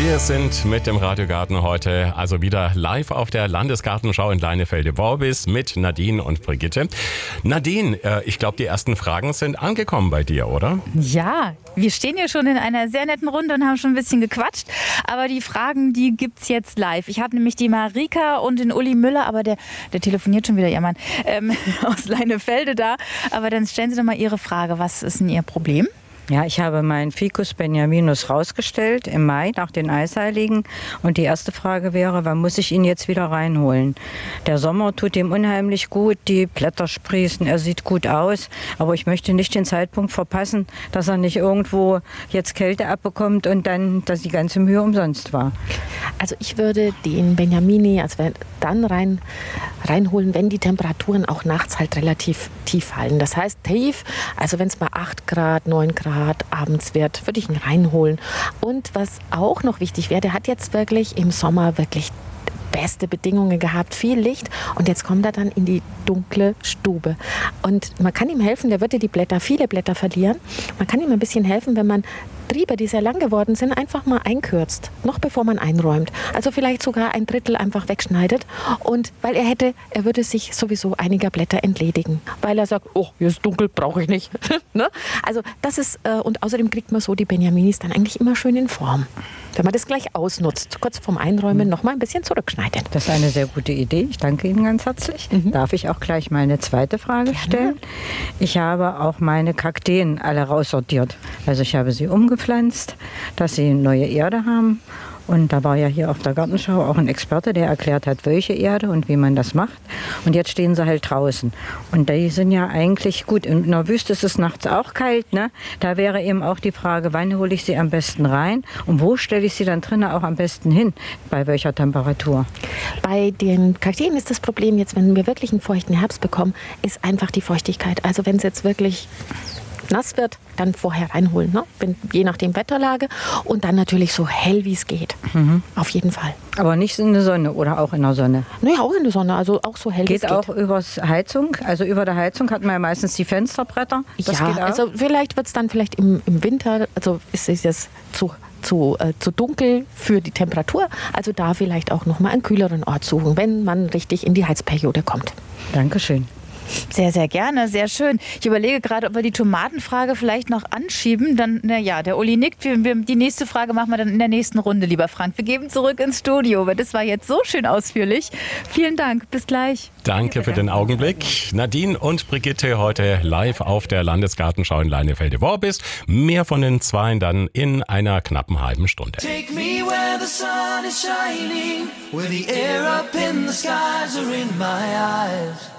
Wir sind mit dem Radiogarten heute also wieder live auf der Landesgartenschau in Leinefelde-Worbis mit Nadine und Brigitte. Nadine, ich glaube, die ersten Fragen sind angekommen bei dir, oder? Ja, wir stehen hier schon in einer sehr netten Runde und haben schon ein bisschen gequatscht. Aber die Fragen, die gibt's jetzt live. Ich habe nämlich die Marika und den Uli Müller, aber der telefoniert schon wieder, ihr Mann, aus Leinefelde da. Aber dann stellen Sie doch mal Ihre Frage. Was ist denn Ihr Problem? Ja, ich habe meinen Ficus benjaminus rausgestellt im Mai nach den Eisheiligen. Und die erste Frage wäre, wann muss ich ihn jetzt wieder reinholen? Der Sommer tut ihm unheimlich gut, die Blätter sprießen, er sieht gut aus. Aber ich möchte nicht den Zeitpunkt verpassen, dass er nicht irgendwo jetzt Kälte abbekommt und dann, dass die ganze Mühe umsonst war. Also ich würde den Benjamini dann reinholen, wenn die Temperaturen auch nachts halt relativ tief fallen. Das heißt tief, also wenn es bei 8 Grad, 9 Grad abends wird, würde ich ihn reinholen. Und was auch noch wichtig wäre, der hat jetzt wirklich im Sommer wirklich beste Bedingungen gehabt, viel Licht und jetzt kommt er dann in die dunkle Stube. Und man kann ihm helfen, der würde viele Blätter verlieren. Man kann ihm ein bisschen helfen, wenn man Triebe, die sehr lang geworden sind, einfach mal einkürzt, noch bevor man einräumt. Also vielleicht sogar 1/3 einfach wegschneidet. Und weil er würde sich sowieso einiger Blätter entledigen. Weil er sagt, oh, hier ist dunkel, brauche ich nicht. Ne? Also das ist, und außerdem kriegt man so die Benjaminis dann eigentlich immer schön in Form. Wenn man das gleich ausnutzt, kurz vorm Einräumen noch mal ein bisschen zurückschneiden. Das ist eine sehr gute Idee. Ich danke Ihnen ganz herzlich. Darf ich auch gleich meine zweite Frage stellen? Ich habe auch meine Kakteen alle raussortiert. Also ich habe sie umgepflanzt, dass sie neue Erde haben. Und da war ja hier auf der Gartenschau auch ein Experte, der erklärt hat, welche Erde und wie man das macht. Und jetzt stehen sie halt draußen. Und die sind ja eigentlich gut. In der Wüste ist es nachts auch kalt, ne? Da wäre eben auch die Frage, wann hole ich sie am besten rein? Und wo stelle ich sie dann drinnen auch am besten hin? Bei welcher Temperatur? Bei den Kakteen ist das Problem jetzt, wenn wir wirklich einen feuchten Herbst bekommen, ist einfach die Feuchtigkeit. Also wenn es jetzt wirklich nass wird, dann vorher reinholen, ne? Je nach dem Wetterlage und dann natürlich so hell wie es geht. Auf jeden Fall. Aber nicht in der Sonne oder auch in der Sonne? Naja, auch in der Sonne, also auch so hell wie es geht. Geht auch übers Heizung? Also über der Heizung hat man ja meistens die Fensterbretter. Das ja, geht auch? Also vielleicht wird es dann vielleicht im Winter, also ist es jetzt zu dunkel für die Temperatur. Also da vielleicht auch noch mal einen kühleren Ort suchen, wenn man richtig in die Heizperiode kommt. Dankeschön. Sehr, sehr gerne, sehr schön. Ich überlege gerade, ob wir die Tomatenfrage vielleicht noch anschieben. Dann, der Uli nickt. Die nächste Frage machen wir dann in der nächsten Runde, lieber Frank. Wir geben zurück ins Studio, weil das war jetzt so schön ausführlich. Vielen Dank, bis gleich. Danke für den Augenblick. Nadine und Brigitte heute live auf der Landesgartenschau in Leinefelde-Worbis. Mehr von den Zweien dann in einer knappen halben Stunde. Take me where the sun is shining, where the air up in the skies are in my eyes.